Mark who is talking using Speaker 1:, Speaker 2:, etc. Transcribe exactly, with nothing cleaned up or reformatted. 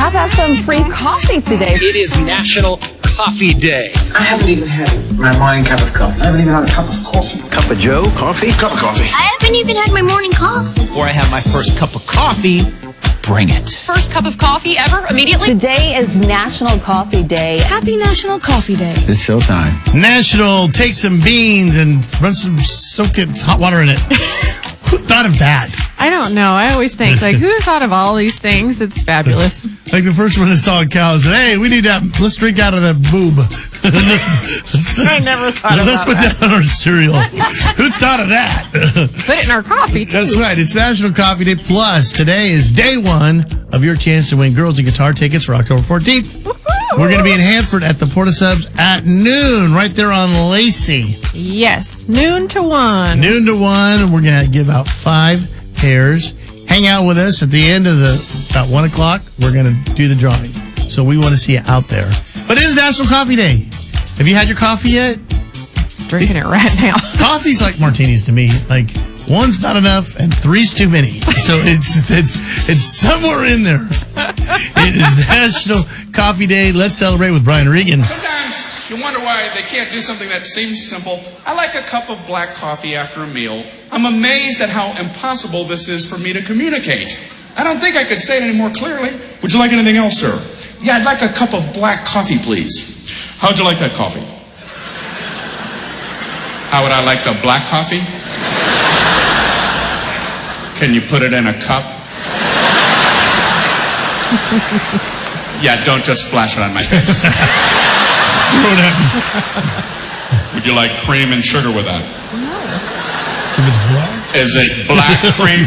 Speaker 1: I've had some free coffee today.
Speaker 2: It is National Coffee Day.
Speaker 3: I haven't even had my morning cup of coffee. I haven't even had a cup of coffee.
Speaker 4: Cup of Joe, coffee?
Speaker 3: Cup of coffee.
Speaker 5: I haven't even had my morning coffee.
Speaker 4: Before I have my first cup of coffee, bring it.
Speaker 6: First cup of coffee ever, immediately?
Speaker 1: Today is National Coffee Day.
Speaker 6: Happy National Coffee Day.
Speaker 4: It's showtime.
Speaker 7: National, take some beans and run some, soak it, hot water in it. Who thought of that?
Speaker 8: I don't know. I always think, like, who thought of all these things? It's fabulous.
Speaker 7: Like the first one I saw a cow said, hey, we need that, let's drink out of that boob. let's, let's,
Speaker 8: I never thought
Speaker 7: let's,
Speaker 8: about
Speaker 7: Let's put
Speaker 8: that.
Speaker 7: that on our cereal. Who thought of that?
Speaker 8: Put it in our coffee, too.
Speaker 7: That's right. It's National Coffee Day. Plus, today is day one of your chance to win Girls and Guitar tickets for October fourteenth. We're going to be in Hanford at the Porta Subs at noon, right there on Lacey.
Speaker 8: Yes, noon to one.
Speaker 7: Noon to one, and we're going to give out five pairs. Hang out with us at the end of the, about one o'clock, we're going to do the drawing. So we want to see you out there. But it is National Coffee Day. Have you had your coffee yet?
Speaker 8: Drinking it right now.
Speaker 7: Coffee's like martinis to me. Like, one's not enough and three's too many. So it's it's it's somewhere in there. It is National Coffee Day. Let's celebrate with Brian Regan.
Speaker 9: Sometimes you wonder why they can't do something that seems simple. I like a cup of black coffee after a meal. I'm amazed at how impossible this is for me to communicate. I don't think I could say it any more clearly. Would you like anything else, sir? Yeah, I'd like a cup of black coffee, please. How'd you like that coffee? How would I like the black coffee? Can you put it in a cup? Yeah, don't just splash it on my face.
Speaker 7: Throw it at me.
Speaker 9: Would you like cream and sugar with that?
Speaker 7: If it's black?
Speaker 9: Is it black cream